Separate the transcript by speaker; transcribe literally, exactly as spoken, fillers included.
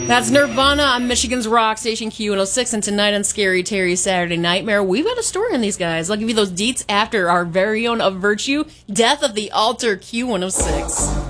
Speaker 1: That's Nirvana on Michigan's Rock Station Q one oh six, and tonight on Scary Terry's Saturday Nightmare, we've got a story on these guys. I'll give you those deets after our very own Of Virtue, Death of the Altar Q one oh six.